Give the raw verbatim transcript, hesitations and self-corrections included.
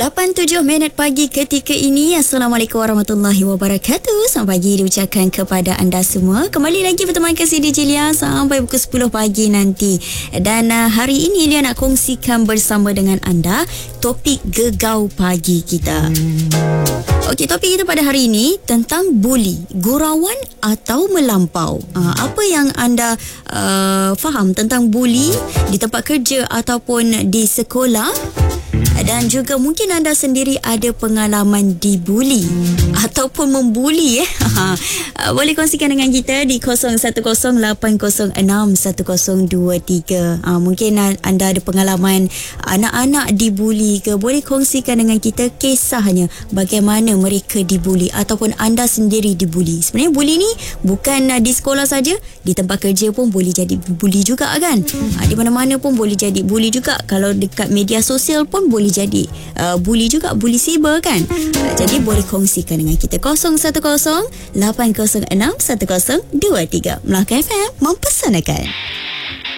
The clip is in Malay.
lapan tujuh minit pagi ketika ini. Assalamualaikum warahmatullahi wabarakatuh. Selamat pagi diucapkan kepada anda semua. Kembali lagi berteman ke Sidi Jilia sampai pukul sepuluh pagi nanti. Dan uh, hari ini dia nak kongsikan bersama dengan anda topik gegau pagi kita. Okey, topik kita pada hari ini tentang buli, gurauan atau melampau. Uh, apa yang anda uh, faham tentang buli di tempat kerja ataupun di sekolah? Dan juga mungkin anda sendiri ada pengalaman dibuli ataupun membuli eh. Boleh kongsikan dengan kita di kosong satu kosong lapan kosong enam satu kosong dua tiga. Mungkin anda ada pengalaman anak-anak dibuli ke? Boleh kongsikan dengan kita kisahnya, bagaimana mereka dibuli ataupun anda sendiri dibuli. Sebenarnya buli ni bukan di sekolah saja, di tempat kerja pun boleh jadi buli juga kan. Di mana-mana pun boleh jadi buli juga. Kalau dekat media sosial pun boleh jadi uh, bully juga, bully cyber kan. Uh, jadi boleh kongsikan dengan kita kosong satu kosong lapan kosong enam satu kosong dua tiga. Melaka F M, mempesanakan.